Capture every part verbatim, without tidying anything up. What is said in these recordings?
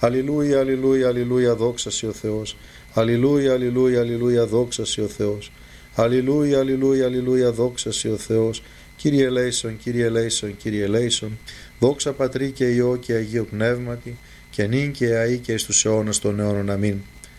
Αλληλούια, αλληλούια, αλληλούια, δόξα σοι ο Θεός. Αλληλούια, αλληλούια, αλληλούια, δόξα σοι ο Θεός. Αλληλούια, αλληλούια, αλληλούια, δόξα σοι ο Θεός. Κύριε ελέησον, Κύριε ελέησον, Κύριε ελέησον. Δόξα Πατρί και Υιό και Αγίου Πνεύματι, και νυν και αεί και εις τους αιώνας των αιώνων. Αμήν.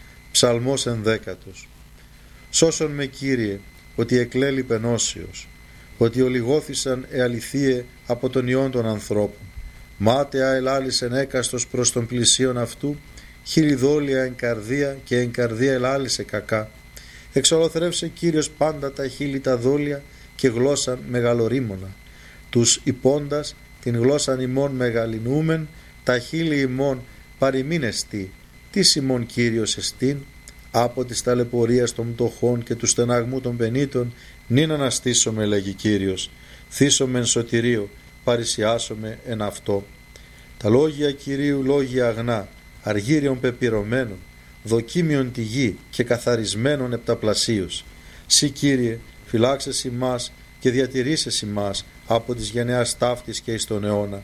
Ψαλμός ενδέκατος. Σώσον με, Κύριε, ότι εκλέλει πενώσιος, ότι ολιγώθησαν εαληθείε από τον ιόν των ανθρώπων. Μάταια ελάλησεν έκαστος προς τον πλησίον αυτού, χιλιδόλια εν καρδία και εν καρδία ελάλησε κακά. Εξολοθρεύσε Κύριος πάντα τα χείλη τα δόλια και γλώσσαν μεγαλορίμωνα. Τους υπόντας την γλώσσαν ημών μεγαλυνούμεν, τα χείλη ημών παρημείνεστη. Τι ημών Κύριος εστίν, από της ταλαιπωρίας των πτωχών και του στεναγμού των πενήτων, νυν αναστήσομαι, λέγει Κύριος. Θύσομαι εν σωτηρίο, παρησιάσομαι εν αυτό. Τα λόγια Κυρίου λόγια αγνά, αργύριον πεπυρωμένων, δοκίμιον τη γη και καθαρισμένων επταπλασίως. Συ, Κύριε, φυλάξες ημάς και διατηρήσεις ημάς από της γενεάς ταύτης και εις τον αιώνα.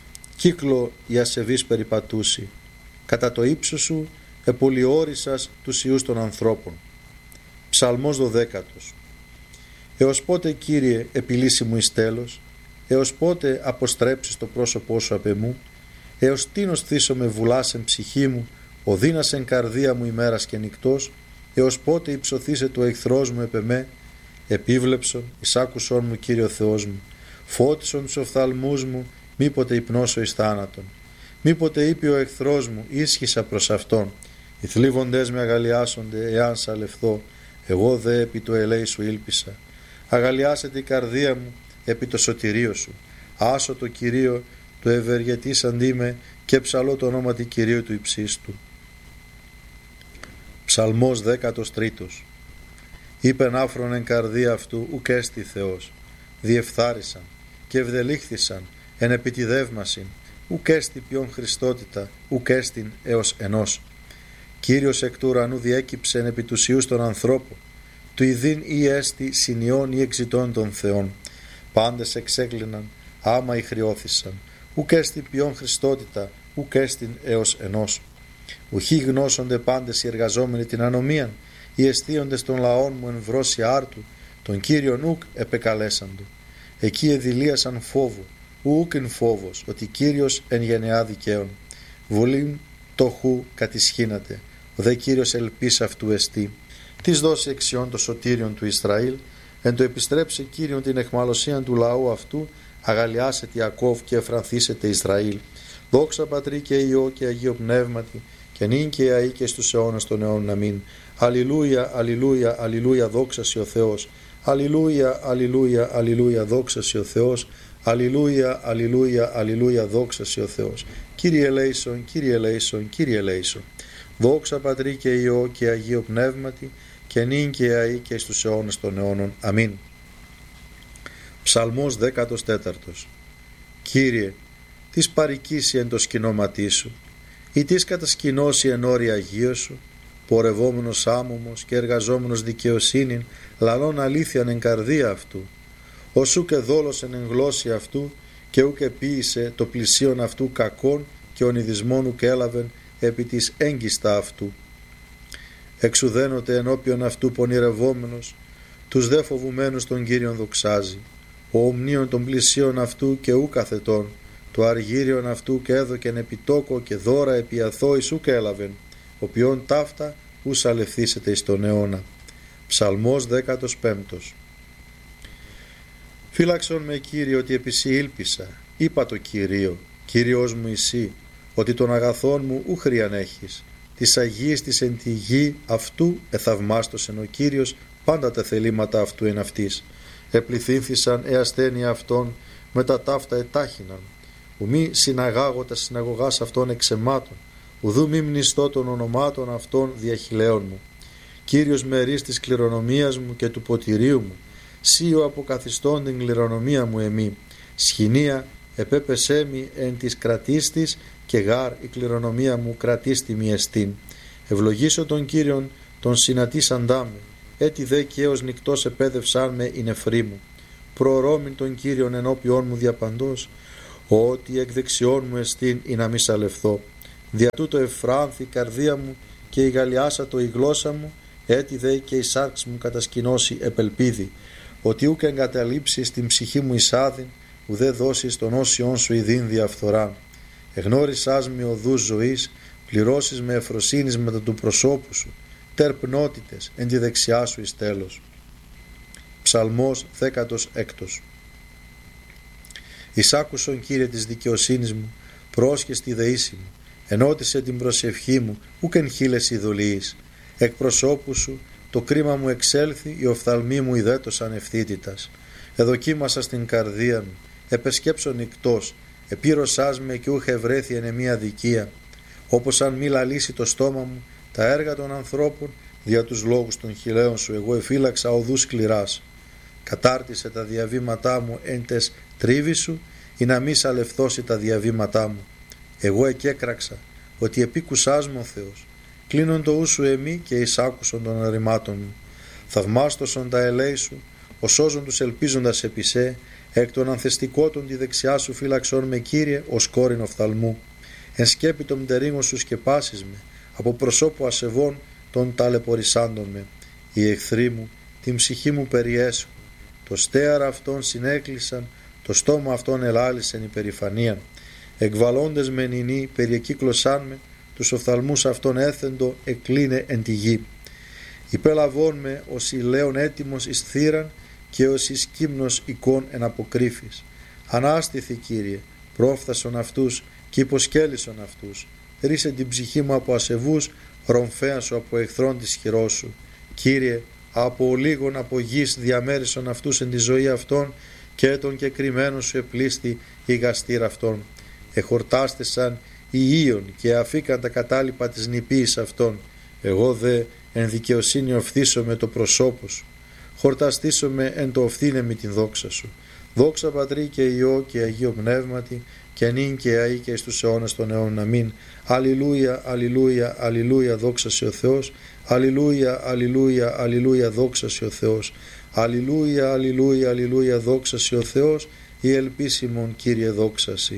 Κύκλο η ασεβής περιπατούσει, κατά το ύψος σου επολιόρισας τους ιούς των ανθρώπων. Ψαλμός δωδέκατος. Έως πότε, Κύριε, επιλύσει μου εις τέλος, έως πότε αποστρέψεις το πρόσωπό σου απ' εμού, έως τίνος θύσομαι βουλάς εν ψυχή μου, οδύνας εν καρδία μου ημέρας και νυκτός, έως πότε υψωθήσε το εχθρός μου επ' εμέ, επίβλεψον, εισάκουσον μου, Κύριο Θεός μου, φώτισον τους οφθαλμούς μου, μήποτε υπνώσω εις θάνατον. Μήποτε είπε ο εχθρός μου, ίσχυσα προς αυτόν, οι θλίβοντές με αγαλιάσονται, εάν σαλευθώ, εγώ δε επί το ελέη σου ήλπισα. Αγαλιάσεται η καρδία μου επί το σωτηρίο σου. Άσω το Κυρίο, το ευεργετής αντί και ψαλώ το όνομα του Κυρίου του υψίστου. Ψαλμός δέκατος τρίτος. Είπεν άφρον εν καρδία αυτού, ουκ έστι Θεός. Διεφθάρισαν και ευδελήχθησαν εν επιτιδεύμασιν, ουκ έστι ποιον Χριστότητα, ουκ έστιν έως ενός. Κύριος εκ του ουρανού διέκυψεν επί τους ιούς των ανθρώπων, του ιδίν ή έστι συνειών ή εξητών των Θεών. Πάντες εξέκλειναν, άμα ηχριώθησαν, ουκ έστι ποιον Χριστότητα, ουκ έστιν έως ενός. Ουχή γνώσονται πάντες οι εργαζόμενοι την ανομίαν, οι εστίοντες των λαών μου εν βρώσει άρτου, τον Κύριον ουκ επεκαλέσαντο. Εκεί εδηλίασαν φόβο, ουκ εν φόβος, ότι Κύριος εν γενεά δικαίων. Βουλήν τοχού κατησχύνατε, ο δε Κύριος ελπίς αυτού εστί. Της δώσει εξιών το σωτήριον του Ισραήλ, εν το επιστρέψει Κύριον την εχμαλωσία του λαού αυτού, αγαλιάσετε Ιακώβ και εφρανθήσετε Ισραήλ. Δόξα Πατρί και Υιό και Αγίο Πνεύματι, και νυν και αεί και στους αιώνας των αιώνων. Αμήν. Αλληλούια, αλληλούια, αλληλούια, δόξα σοι ο Θεός. Αλληλούια, αλληλούια, αλληλούια, δόξα σοι ο Θεός. Αλληλούια, αλληλούια, αλληλούια, δόξα σοι ο Θεός. Κύριε ελέησον, Κύριε ελέησον, Κύριε ελέησον. Δόξα Πατρί και Υιό και Αγίο Πνεύματι, και νυν και αεί και στους αιώνας των αιώνων. Αμήν. Ψαλμός δέκατος τέταρτος. Κύριε, τις παρικήσει εν το σκηνώματί σου, ή τις κατασκηνώσει εν όρια Αγίου σου, πορευόμενος άμωμος και εργαζόμενος δικαιοσύνην, λαλών αλήθειαν εν καρδία αυτού, ως ουκ εδόλωσεν εν γλώσση αυτού, και ουκ επίησε το πλησίον αυτού κακών, και ονειδισμόν ουκ έλαβεν επί της έγκιστα αυτού. Εξουδένωτε ενώπιον αυτού πονηρευόμενος, τους δε φοβουμένους τον Κύριον δοξάζει. Ο ομνίων των πλησίων αυτού και ου καθετών, το αργύριον αυτού και έδωκεν επιτόκο και δώρα επί αθώης ουκ έλαβεν, οποίον ταύτα ου σαλευθήσετε εις τον αιώνα. Ψαλμός δέκατος πέμπτος. Φύλαξον με, Κύριε, ότι επί σοι ήλπισα, είπα το Κυρίο, Κύριος μου εσύ, ότι των αγαθών μου ου χρειαν έχεις. Της Αγίας της εν τη γη αυτού εθαυμάστοσεν ο Κύριος, πάντα τα θελήματα αυτού εν αυτής. Επληθύνθησαν ε ασθένεια αυτών, με τα ταύτα ετάχυναν. Ου μη συναγάγω τα συναγωγάς αυτών εξαιμάτων, ουδού μη μνηστώ των ονομάτων αυτών διαχειλέων μου. Κύριος μερίς της κληρονομίας μου και του ποτηρίου μου, σύ ο αποκαθιστών την κληρονομία μου εμή. Σχοινία επέπεσέ μη εν της κρατίστης, και γάρ η κληρονομία μου κρατίστη μη εστίν. Ευλογήσω τον Κύριον τον συνατήσαντά με, έτι δε και έως νυκτός επέδευσάν με η νεφρή μου. Προωρώμην τον Κύριον ενώπιόν μου διαπαντός, ότι εκ δεξιών μου εστίν ή να μη σαλευθώ. Δια τούτο εφράνθη η καρδία μου και η γαλιάσατο η γλώσσα μου, έτι δε και η σάρξ μου κατασκηνώσει επελπίδη, ότι ούκ εγκαταλείψεις την ψυχή μου εισάδην, ουδέ δώσεις τον όσιον σου ειδήν διαφθοράν. Εγνώρισάς με οδούς ζωής, πληρώσεις με εφροσύνης μετά του προσώπου σου, τερπνότητες εν τη δεξιά σου εις τέλος. Ψαλμός δέκατος έκτος. Εισάκουσον, Κύριε, της δικαιοσύνης μου, πρόσχες τη δεήση μου, ενώτισε την προσευχή μου, ούκ εν χείλες ειδωλίης. Εκ προσώπου σου το κρίμα μου εξέλθει, οι οφθαλμοί μου ιδέτωσαν ευθύτητας. Εδοκίμασα στην καρδία μου, επεσκέψον νυκτός, επήρωσάς με και ούχ ευρέθη εν εμία αδικία. Όπως αν μη λαλήσει το στόμα μου τα έργα των ανθρώπων, δια τους λόγους των χιλέων σου εγώ εφύλαξα οδούς σκληράς. Κατάρτισε τα διαβήματά μου εν τες τρίβη σου, ή να μη σαλευθώσει τα διαβήματά μου. Εγώ εκέκραξα ότι επίκουσάς μου ο Θεός. Κλείνον το ου σου εμεί και εισάκουσον των αρρημάτων μου. Θαυμάστοσον τα ελέη σου, ο σώζον τους ελπίζοντας επί σε, εκ των ανθεστικότων τη δεξιά σου φύλαξον με, Κύριε, ως κόρην οφθαλμού. Εν σκέπη των μτερίγων σου σκεπάσεις με, από προσώπου ασεβών των ταλαιπωρησάντων με. Οι εχθροί μου την ψυχή μου περιέσχουν, το στέαρα αυτών συνέκλεισαν, το στόμα αυτών ελάλησεν υπερηφανία. Εκβαλώντες με νηνή περιεκύκλωσάν με, τους οφθαλμούς αυτών έθεντο εκλίνε εν τη γη. Υπέλαβόν με ως ηλέον έτοιμος εις θύραν και ως εις κύμνος εικόν εν αποκρύφης. Ανάστηθη, Κύριε, πρόφθασον αυτούς και υποσκέλισον αυτούς. Ρίσε την ψυχή μου από ασεβούς, ρομφέαν σου από εχθρόν της χειρός σου. Κύριε, από ολίγων από γης διαμέρισον αυτούς εν τη ζωή αυτών και τον κεκριμένο σου επλήστη η γαστήρα αυτών. Εχορτάστησαν οι ίων και αφήκαν τα κατάλοιπα της νηπίης αυτών. Εγώ δε εν δικαιοσύνη οφθήσω με το προσώπο σου. Χορταστήσω με εν το οφθήνε με την δόξα σου. Δόξα Πατρί και Υιό και Αγίο Πνεύματι, και νυν και αεί και εις τους αιώνας των αιώνων. Αμήν. Αλληλούια, αλληλούια, αλληλούια, δόξα σε ο Θεός. Αλληλούια, αλληλούια, αλληλούια, δόξα σε ο Θεός. Αλληλούια, αλληλούια, αλληλούια, δόξα σε ο Θεός. Η ελπίσιμον, Κύριε, δόξα σοι.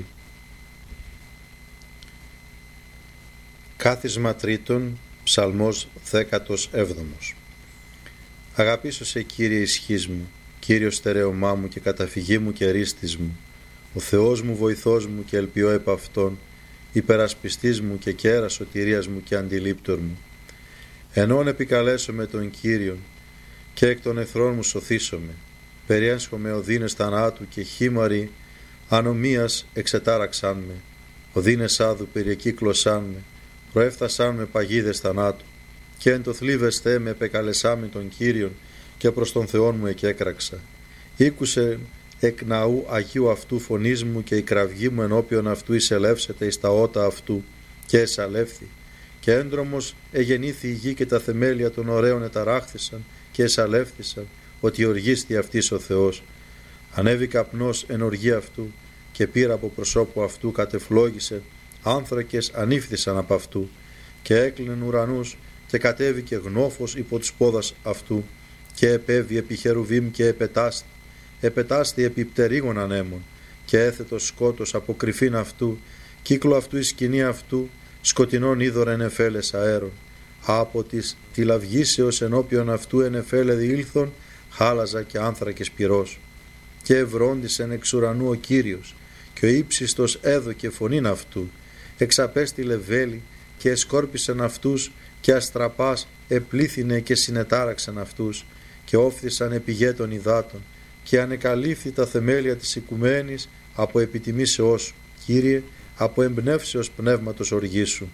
Κάθισμα τρίτον, ψαλμός δέκατος έβδομος. Αγαπήσω σε, Κύριε, ισχύς μου, Κύριο στερέωμά μου και καταφυγή μου και ρίστης μου, ο Θεός μου, βοηθός μου και ελπιώ επ' Αυτόν, υπερασπιστής μου και κέρα σωτηρίας μου και αντιλήπτορ μου. Ενών επικαλέσω με τον Κύριον και εκ των εχθρών μου σωθήσομαι. Περιέσχομαι οδύνες θανάτου και χήμαροι ανομίας εξετάραξάν με. Οδύνες άδου περιεκύκλωσάν με. Προέφθασάν με παγίδες θανάτου. Και εν το θλίβεσθέ με επεκαλεσάμι τον Κύριον και προς τον Θεόν μου εκέκραξα. Ήκουσε εκ ναού Αγίου αυτού φωνής μου και η κραυγή μου ενώπιον αυτού εισελεύσεται εις τα ότα αυτού και εσαλεύθη. Και έντρομος εγεννήθη η γη και τα θεμέλια των ωραίων εταράχθησαν και εσαλεύθησαν ότι οργίστη αυτής ο Θεός. Ανέβη καπνός εν οργή αυτού και πήρα από προσώπου αυτού κατεφλόγησε, άνθρακες ανήφθησαν από αυτού και έκλεινεν ουρανούς και κατέβηκε γνώφος υπό τους πόδας αυτού και επέβη επί χερουβίμ και επετάστη, επετάστη επί πτερίγων ανέμων και έθετο σκότος από κρυφήν αυτού, κύκλο αυτού η σκηνή αυτού, σκοτεινών είδωρεν εφέλες αέρων, από της τυλαυγήσεως ενώπιον αυτού εν εφέλε διήλθον, χάλαζα και άνθρακες πυρός. Και ευρώντισεν εξ ουρανού ο Κύριος, και ο ύψιστος έδωκε φωνήν αυτού, εξαπέστειλε βέλη και εσκόρπισεν αυτούς, και αστραπάς επλήθυνε και συνετάραξαν αυτούς, και όφθησαν επιγέτων υδάτων, και ανεκαλύφθη τα θεμέλια της οικουμένης από επιτιμήσεώς σου, Κύριε, από εμπνεύσεως πνεύματος οργής σου.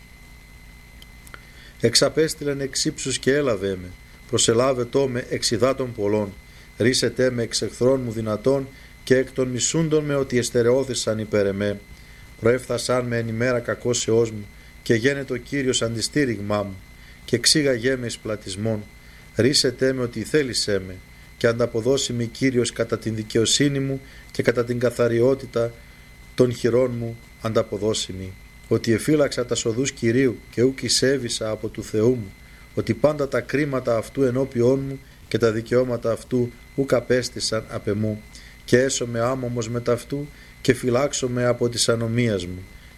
Εξαπέστειλεν εξ ύψους και έλαβε με, προσελάβετό με εξ υδάτων πολλών, ρίσετε με εξ εχθρών μου δυνατών και εκ των μισούντων με ότι εστερεώθησαν υπέρ εμέ. Προέφθασαν με εν ημέρα κακώσεώς μου και γένετο Κύριος αντιστήριγμά μου και εξήγαγέ με εις πλατισμόν. Ρίσετε με ότι θέλησέ με και ανταποδώσει με Κύριος κατά την δικαιοσύνη μου και κατά την καθαριότητα των χειρών μου ανταποδώσει με. Ότι εφύλαξα τα σοδούς Κυρίου και ούκ εισέβησα από του Θεού μου, ότι πάντα τα κρίματα αυτού ενώπιόν μου και τα δικαιώματα αυτού ούκ απέστησαν απ' εμού, και έσωμαι άμωμος με ταυτού και φυλάξομαι από της ανομίας μου,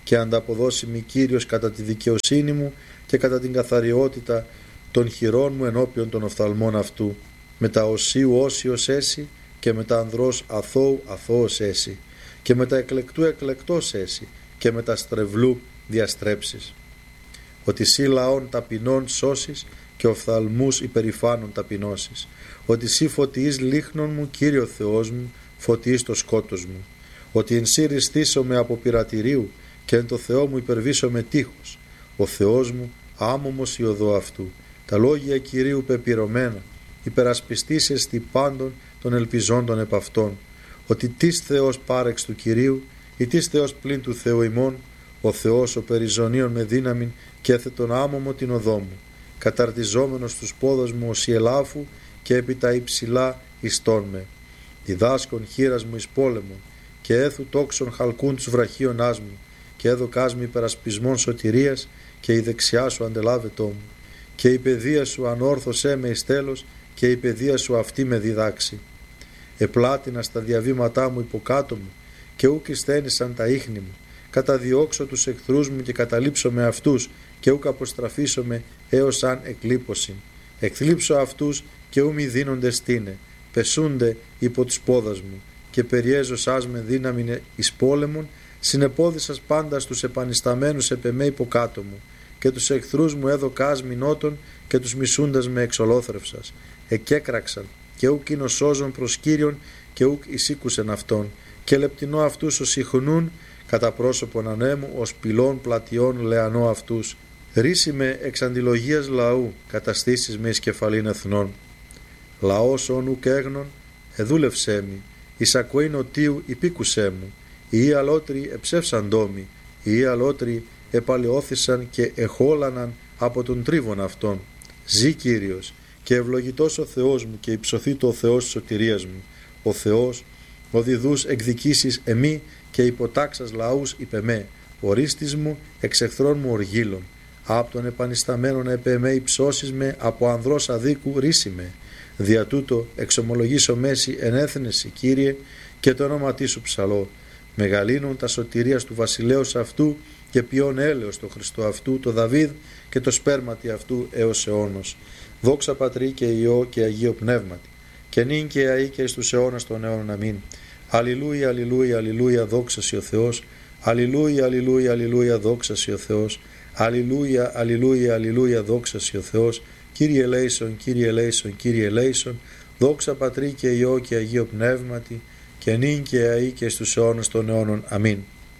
και ανταποδώσει μη Κύριος κατά τη δικαιοσύνη μου και κατά την καθαριότητα των χειρών μου ενώπιον των οφθαλμών αυτού. Μετά οσίου όσιος έσυ και μετά ανδρός αθώου αθώος έσυ και μετά εκλεκτού εκλεκτός έσυ και μετά στρεβλού διαστρέψεις. Ότι σύ λαών ταπεινών σώσεις και οφθαλμούς υπερηφάνων ταπεινώσεις. Ότι σύ φωτιείς λίχνων μου, Κύριο Θεός μου, φωτιείς το σκότος μου. Ότι εν σύ ριστήσομαι από πειρατηρίου και εν το Θεό μου υπερβήσομαι τείχος. Ο Θεός μου άμωμος η οδό αυτού. Τα λόγια Κυρίου πεπυρωμένα, υπερασπιστής εστι πάντων των ελπιζόντων επ' αυτών. Ότι τις Θεός πάρεξ του Κυρίου ή τις Θεός πλην του Θεού ημών, ο Θεός ο περιζωνίων με δύναμην και έθε τον άμωμο την οδό μου, καταρτιζόμενος στους πόδος μου ως ελάφου και επί τα υψηλά ιστών με. Διδάσκον χείρας μου εις πόλεμο και έθου τόξον χαλκούν τους βραχίωνάς μου και έδωκάς μου υπερασπισμών σωτηρίας και η δεξιά σου αντελάβετό μου και η παιδεία σου ανόρθωσέ με εις τέλος και η παιδεία σου αυτή με διδάξει. Επλάτινα στα διαβήματά μου υποκάτω μου και ούκ εισθένησαν τα ίχνη μου. Καταδιώξω τους εχθρούς μου και καταλήψω με αυτούς και ούκ αποστραφήσω με έως αν εκλείπωσιν. Εκθλίψω αυτούς και ου μη δίνονται στήνε, πεσούνται υπό τους πόδας μου και περιέζωσάς με δύναμιν εις πόλεμον, συνεπόδισας πάντα στους επανισταμένους επ' εμέ υποκάτω μου και τους εχθρούς μου έδωκάς μηνότων και τους μισούντας με εξολόθρευσας. Εκέκραξαν και ούκ εινοσώζον προς Κύριον και ούκ εισήκουσεν αυτόν και λεπτινώ αυτούς ως ιχνούν κατά πρόσωπον ανέμου ως πυλών πλατιών λεανό αυτούς. Ρίση με εξ αντιλογίας λαού, καταστήσεις με εις κεφαλήν εθνών. Λαός όν ουκ έγνων, εδούλευσέ μη, εις ακοήν νοτίου υπήκουσέ μου. Οι αλότροι εψεύσαντό μη, οι αλότροι επαλαιώθησαν και εχόλαναν από τον τρίβον αυτών. Ζή Κύριος και ευλογητός ο Θεός μου και υψωθήτω ο Θεός της σωτηρίας μου. Ο Θεός, ο διδούς εκδικήσεις εμεί και υποτάξας λαούς υπ' εμέ. Ορίστης μου εξ εχθρών μου οργύλων. Απ' των επανισταμένων επ' εμέ υψώσεις με, από ανδρός αδίκου ρίση με. Δια τούτο εξομολογήσω μέση ενέθνεση, Κύριε, και το όνοματί σου ψαλώ. Μεγαλύνουν τα σωτηρίας του βασιλέως αυτού και ποιόν έλεος το Χριστό αυτού, το Δαβίδ και το σπέρματι αυτού έως αιώνος. Δόξα Πατρί και Υιό και Αγίο Πνεύματι, και νυν και αεί και εις τους αιώνας των αιώνων. Αμήν. Αλληλούια, αλληλούια, αλληλούια, δόξα σοι ο Θεός. Αλληλούια, αλληλούια, αλληλούια, δόξα σοι ο Θεός. Αλληλούια, αλληλούια, αλληλούια, δόξα σοι ο Θεός. Κύριε ελέησον, Κύριε ελέησον, Κύριε ελέησον. Δόξα Πατρί και Υιό και Αγίο Πνεύματι, και νυν και αεί και εις τους αιώνας των αιώνων. Αμήν.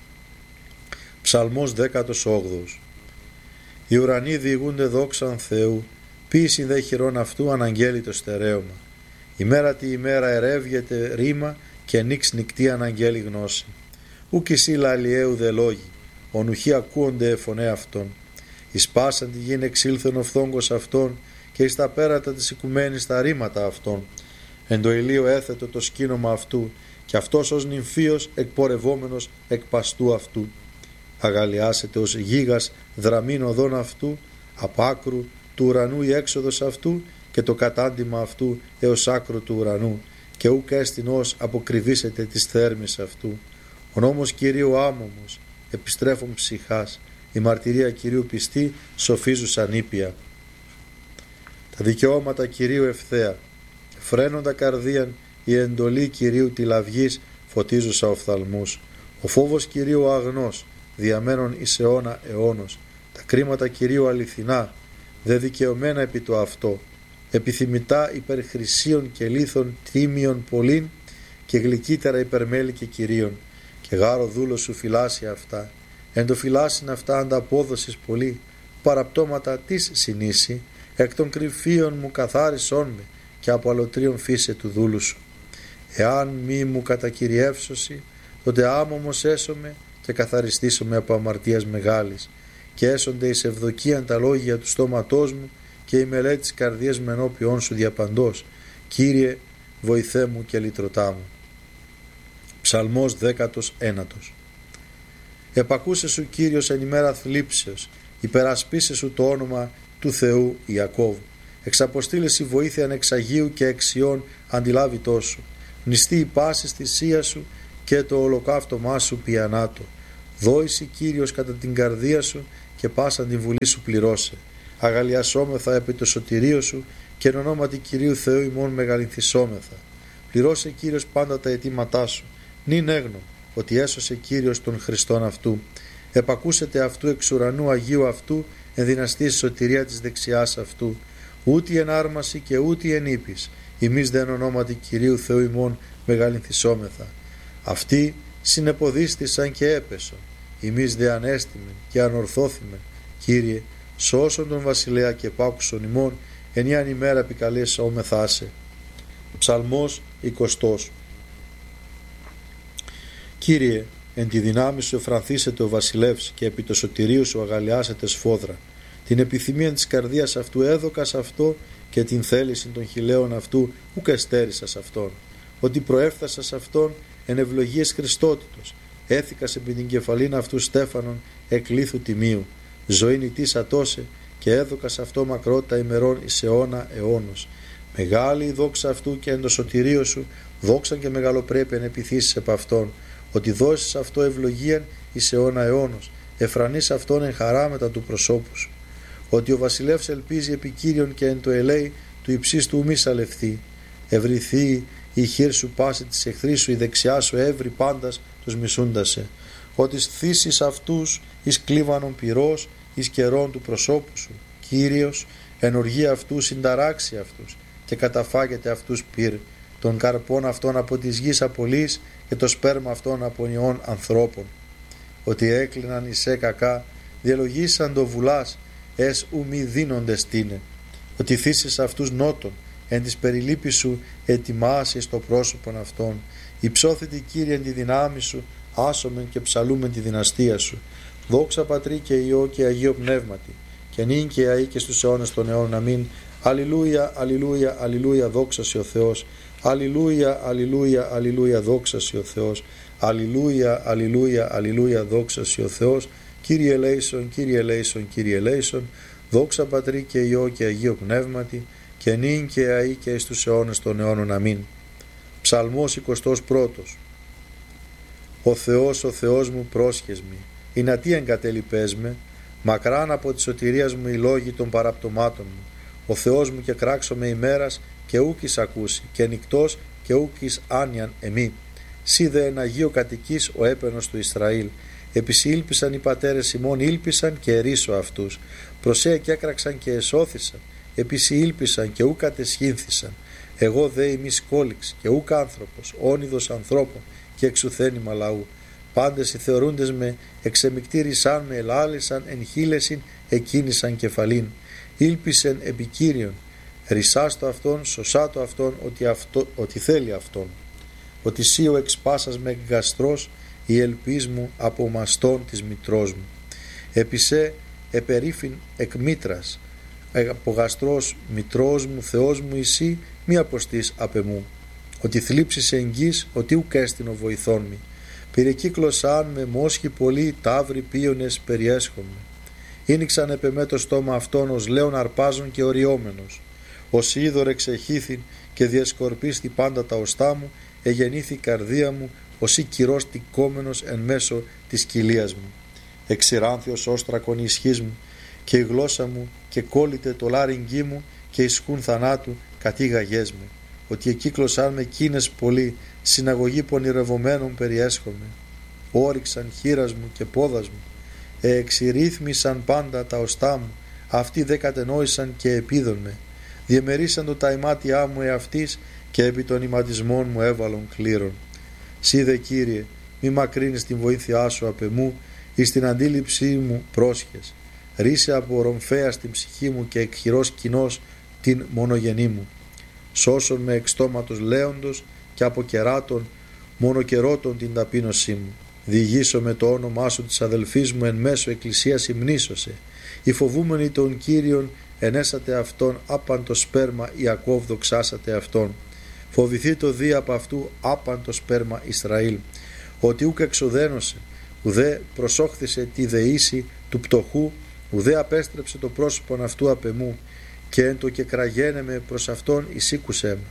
Ψαλμός δέκατος όγδοος. Οι ουρανοί διηγούνται δόξαν Θεού, ποίησιν δε χειρών αυτού αναγγέλει το στερέωμα. Ημέρα τη ημέρα ερεύγεται ρήμα και νύξ νυκτή αναγγέλει γνώση. Ουκ εσύ λαλιαίου δε λόγοι, ονουχοί ακούονται φωνέ αυτών. Εις πάσαν τη γην εξήλθεν ο φθόγκος αυτών και εις τα πέρατα της οικουμένης τα ρήματα αυτών. Εν το ηλίο έθετο το σκήνομα αυτού και αυτός ως νυμφίος εκπορευόμενος εκ παστού αυτού. Αγαλιάσετε ως γίγας δραμήν οδόν αυτού, απ' άκρου του ουρανού η έξοδος αυτού και το κατάντημα αυτού έως άκρου του ουρανού, και ούκ έστιν ως αποκριβήσετε τις θέρμης αυτού. Ο νόμος Κυρίου άμωμος, επιστρέφων ψυχάς, η μαρτυρία Κυρίου πιστή, σοφίζουσαν ήπια. Τα δικαιώματα Κυρίου ευθέα, φρένοντα καρδίαν, η εντολή Κυρίου τη λαυγής, φωτίζουσα οφθαλμούς. Ο φόβος Κυρίου αγνός, διαμένων εις αιώνα αιώνος. Τα κρίματα Κυρίου αληθινά, δε δικαιωμένα επί το αυτό. Επιθυμητά υπερ χρυσίων και λίθων τίμιων πολλήν και γλυκύτερα υπερμέλη και Κυρίων. Και γάρο δούλος σου φυλάσσει αυτά. Εν το φυλάσσιν αυτά ανταπόδοσης πολύ. Παραπτώματα της συνήσει, εκ των κρυφίων μου καθάρισόν με και από αλωτρίων φύσε του δούλου σου. Εάν μη μου κατακυριεύσωση, τότε άμωμος έσωμε και καθαριστήσομαι από αμαρτίας μεγάλης, και έσονται εις ευδοκίαν τα λόγια του στόματός μου και η μελέτη της καρδίας μου ενώπιόν σου διαπαντός. Κύριε, βοηθέ μου και λυτρωτά μου. Ψαλμός δέκατος ένατος. Επακούσε σου Κύριος εν ημέρα θλίψεως, υπερασπίσε σου το όνομα του Θεού Ιακώβ. Εξαποστήλεση βοήθεια εξ Αγίου και εξιών αντιλάβει τόσο. Νηστεί η πάση θυσία σου και το ολοκαύτωμά σου πιανάτο. Δόηση Κύριος κατά την καρδία σου και πάσαν την βουλή σου πληρώσε. Αγαλιασόμεθα επί το σωτηρίο σου και εν ονόματι Κυρίου Θεού ημών μεγαλυνθισόμεθα. Πληρώσε Κύριος πάντα τα αιτήματά σου. Νυν έγνω ότι έσωσε Κύριος τον Χριστόν αυτού. Επακούσετε αυτού εξ ουρανού Αγίου αυτού, εν δυναστή σωτηρία της δεξιάς αυτού. Ούτε εν άρμαση και ούτε εν ύπης. Ημείς δε εν ονόματι Κυρίου Θεού ημών μεγαλυνθισόμεθα. Αυτοί συνεποδίστησαν και έπεσον. Ημείς δε ανέστημεν και ανορθώθημεν. Κύριε, σώσον τον βασιλέα και πάκουσον ημών, ενιάν ημέρα επικαλέσαομεθά σε. Ψαλμός εικοστός. Κύριε, εν τη δυνάμει σου εφρανθήσετε ο βασιλεύς και επί το σωτηρίου σου αγαλιάσετε σφόδρα. Την επιθυμία της καρδίας αυτού έδωκας αυτό και την θέληση των χιλέων αυτού ουκ εστέρισας αυτόν. Ότι προέφθασας αυτόν εν ευλογίες Χριστότητος. Έθηκας επί την κεφαλήν αυτού στέφανον εκλήθου τιμίου. Ζωήν ητής ατώσε και έδωκας αυτό μακρότητα ημερών εις αιώνα αιώνος. Μεγάλη η δόξα αυτού και εν το σωτηρίο σου, δόξαν και μεγαλοπρέπεια εν επιθύσεις επ' αυτόν. Ότι δώσεις αυτό ευλογίαν εις αιώνα αιώνος, εφρανείς αυτόν εν χαρά μετά του προσώπου σου. Ότι ο βασιλεύς ελπίζει επί Κύριον και εν το ελέη του υψίστου ου μη σαλευθεί. Ευρυθεί η χείρ σου πάση της εχθρής σου, η δεξιά σου έβρι πάντας τους μισούντασε. Ότι θύσεις αυτούς εις κλίβανον πυρός, εις καιρών του προσώπου σου. Κύριος εν οργή αυτού συνταράξει αυτούς και καταφάγεται αυτούς πυρ, των καρπών αυτών από της γης απολύς και το σπέρμα αυτών από ιών ανθρώπων. Ότι έκλειναν εις σε κακά, διαλογήσαν το βουλάς, εσ ου μη δίνονται στήνε. Ότι θύσεις αυτούς νότων, εν της περιλήπης σου ετοιμάσεις το πρόσωπον αυτών. Υψώθητη Κύριε εν τη δυνάμει σου, άσομεν και ψαλούμεν τη δυναστεία σου. Δόξα Πατρί και Υιό και Αγίο Πνεύματι, και νυν και αεί και στους αιώνες των αιώνων. Αμήν. Αλληλούια, αλληλούια, αλληλούια, δόξα σε ο Θεός. Αλληλούια, αλληλούια, αλληλούια, δόξα σε ο Θεός. Αλληλούια, αλληλούια, αλληλούια, δόξα σε ο Θεός. Κύριε ελέησον, Κύριε ελέησον, Κύριε ελέησον. Δόξα Πατρί και Υιό και Αγίο Πνεύματι, και νυν και αεί και εις τους αιώνες των αιώνων. Αμήν. Ψαλμός εικοστός πρώτος. Ο Θεός, ο Θεός μου πρόσχες μη, ή να τι εγκατέλειπες με, μακράν από τη σωτηρίας μου οι λόγοι των παραπτωμάτων μου. Ο Θεός μου και κράξω με ημέρας και ούκης ακούσει, και νυκτός και ούκης άνιαν εμή. Σύ δε εν Αγίο κατοικείς ο έπαινος του Ισραήλ. Επισή ήλπισαν οι πατέρες ημών, ήλπισαν και ερίσω αυτούς. Προσέ και έκραξαν και εσώθησαν. Επισή ήλπισαν και ούκ κατεσχύνθησαν. Εγώ δε ημί κόλυξ και ούκ άνθρωπος, όνειδος ανθρώπων και εξουθένημα λαού. Πάντες οι θεωρούντες με εξεμικτήρισαν με, ελάλησαν εν χείλεσιν, εκκίνησαν κεφαλήν. Ήλπισεν επί Κύριον, ρισάστο αυτόν, σωσάτο αυτόν, ότι, αυτό, ότι θέλει αυτόν. Ότι σύ ο εξπάσας με γαστρός, η ελπίς μου από μαστόν της μητρός μου. Επισέ επερίφην εκ μήτρας, από γαστρός μητρός μου, Θεός μου εσύ, μη αποστείς απ' εμού. Ότι θλίψεις εγγύς, ότι ουκ έστεινο βοηθόν μη. Πυρεκύκλωσαν με μόσχοι πολλοί, ταύροι πίονες περιέσχομαι. Ήνιξαν επ' εμέ το στόμα αυτόν, ως λέον αρπάζων και οριόμενος. Ως είδωρ εξεχήθην και διασκορπίστη πάντα τα οστά μου, εγεννήθη η καρδία μου, ως ή κυρός τικόμενος εν μέσω της κοιλίας μου. Εξηράνθιος όστρακον η ισχύς μου, και η γλώσσα μου και κόλλητε το λάριγγί μου, και ισκούν θανάτου κατήγαγές μου. Ότι εκύκλωσαν με κίνες πολλοί, συναγωγή πονηρευομένων περιέσχομαι. Όριξαν χείρας μου και πόδας μου, εξηρύθμισαν πάντα τα οστά μου, αυτοί δε κατενόησαν και επίδον με. Διεμερίσαν το τα ημάτια μου εαυτής, και επί των ηματισμών μου έβαλον κλήρων. Σύ δε Κύριε, μη μακρύνεις την βοήθειά σου απ' εμού, εις την αντίληψή μου πρόσχες. Ρίσε από ρομφαία στην ψυχή μου και εκχειρός κοινός την μονογενή μου. Σώσον με εξ στόματος λέοντος και από κεράτων μονοκερότων την ταπείνωσή μου. Διηγήσω με το όνομά σου της αδελφής μου εν μέσω εκκλησίας υμνήσωσε. Οι φοβούμενοι των Κύριων ενέσατε αυτόν, άπαν το σπέρμα Ιακώβ δοξάσατε αυτόν. Φοβηθεί το δι από αυτού άπαν το σπέρμα Ισραήλ. Ότι ούκ εξοδένωσε, ουδέ προσόχθησε τη δεήση του πτωχού, ουδέ απέστρεψε το πρόσωπον αυτού απ' εμού, και εν το και κραγένε προς αυτόν εισήκουσέ με.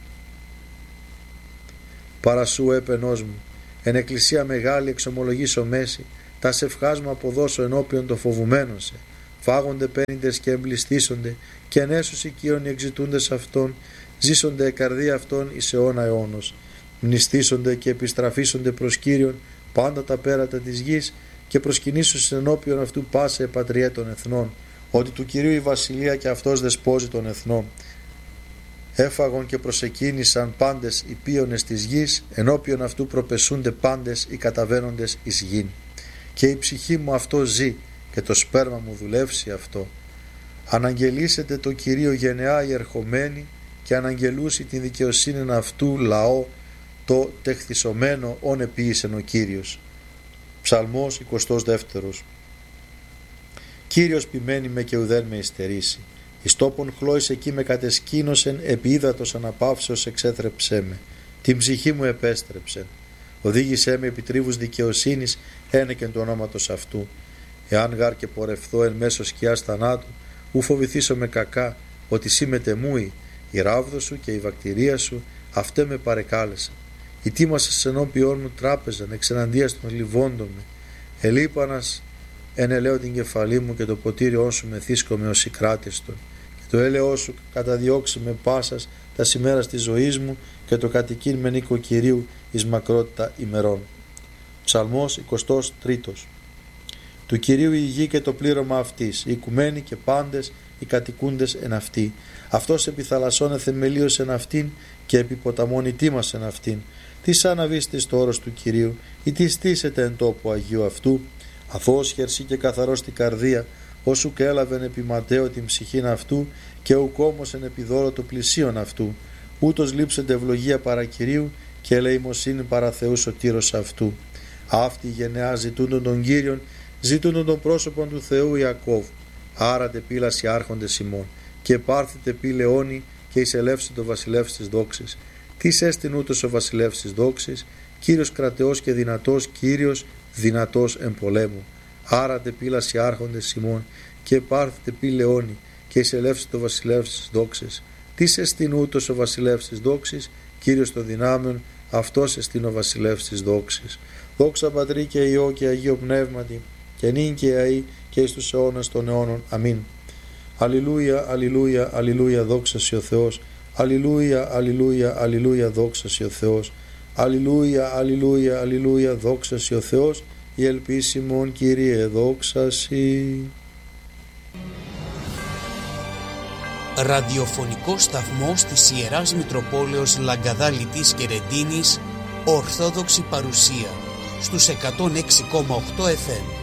Παρασού έπαινός μου, εν εκκλησία μεγάλη εξομολογήσω μέση, τα σευχάς μου αποδώσω ενώπιον των φοβουμένων σε. Φάγονται πένιντες και εμπληστήσονται, και ενέσους οικείων εξητούντες αυτών, ζήσονται η καρδία αυτών εις αιώνα αιώνος. Μνηστήσονται και επιστραφήσονται προς Κύριον πάντα τα πέρατα της γης, και προσκυνήσουν ενώπιον αυτού πάσε πατριέ των εθνών, ότι του Κυρίου η βασιλεία και αυτός δεσπόζει των εθνών. Έφαγον και προσεκίνησαν πάντες οι πίονες της γης, ενώπιον αυτού προπεσούνται πάντες οι καταβαίνοντες εις γην. Και η ψυχή μου αυτό ζει, και το σπέρμα μου δουλεύσει αυτό. Αναγγελίσετε το Κυρίο γενεά οι ερχομένοι, και αναγγελούσι την δικαιοσύνη αυτού λαό, το τεχθισωμένο όν επίησεν ο Κύριος. Ψαλμός εικοστός δεύτερος. Κύριος ποιμένη με και ουδέν με υστερήσει. Εις τόπον χλώης εκεί με κατεσκήνωσεν, επί ύδατος αναπαύσεως εξέθρεψέ με. Την ψυχή μου επέστρεψεν. Οδήγησέ με επί τρίβους δικαιοσύνης, ένεκεν του ονόματος αυτού. Εάν γάρ και πορευθώ εν μέσω σκιάς θανάτου, ου φοβηθήσω με κακά, ότι σύ μετεμούει, η ράβδο σου και η βακτηρία σου, αυτέ με παρεκάλεσαν. Ητήμασες ενώπιόν μου τράπεζαν, εξεναντίας των λιβόντων με. Ελείπανας ενελέω την κεφαλή μου, και το ποτήριό σου μεθύσκομαι ως ικράτιστον. Και το έλεό σου καταδιώξει με πάσας τα σημέρας της ζωής μου, και το κατοικήν με νίκο Κυρίου εις μακρότητα ημερών. Ψαλμός εικοστός τρίτος. Του Κυρίου η γη και το πλήρωμα αυτής, οι οικουμένοι και πάντες οι κατοικούντες εν αυτή. Αυτός επί θαλασσών εθεμελίωσεν αυτήν, και επί ποταμών ητήμασεν αυτήν. Τι σαν αβίστης το όρος του Κυρίου, ή τι στήσετε εν τόπο Αγίου αυτού. Αθώος χερσί και καθαρός την καρδία, όσου και έλαβεν επί ματέο την ψυχήν αυτού, και ουκ όμως εν επιδώρο το πλησίον αυτού. Ούτως λείψεται ευλογία παρά Κυρίου, και ελεημοσύνη παρά Θεού σωτήρος αυτού. Αυτή η γενεά ζητούντον τον Κύριον, ζητούντον τον πρόσωπον του Θεού Ιακώβ. Άρατε πύλας οι άρχοντες ημών, και πάρθητε πύ λεόνι, και εισελεύσετε το βασιλεύς της δόξης. Τις έστειν ούτως ο βασιλεύς της δόξης, Κύριος κρατεός και δυνατός, Κύριος δυνατός εν πολέμου. Άρατε πύλας οι άρχοντες ημών, και πάρθητε πύ λεόνι, και εισελεύσετε το βασιλεύς της δόξης. Τις έστειν ούτως ο βασιλεύς της δόξης, Κύριος των δυνάμεων, αυτός εστίν ο βασιλεύς της δόξης. Δόξα Πατρί και Υιό και Αγίο Πνεύματι, και νυν και αεί και εις τους αιώνας των αιώνων. Αμήν. Αλληλούια, αλληλούια, αλληλούια, δόξα σοι ο Θεός. Αλληλούια, αλληλούια, αλληλούια, δόξα σοι ο Θεός. Αλληλούια, αλληλούια, αλληλούια, δόξα σοι ο Θεός. Η ελπίσιμον Κύριε, δόξα σοι. Ραδιοφωνικός σταθμός της Ιεράς Μητροπόλεως Λαγκαδάλητης και Ρεντίνης, Ορθόδοξη παρουσία στους εκατόν έξι κόμμα οκτώ εφ εμ.